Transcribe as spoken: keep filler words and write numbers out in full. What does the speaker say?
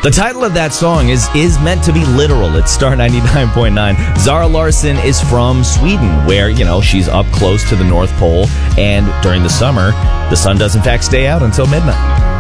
The title of that song is is meant to be literal. It's Star ninety-nine point nine. Zara Larsson is from Sweden, where, you know, she's up close to the North Pole, and during the summer, the sun does in fact stay out until midnight.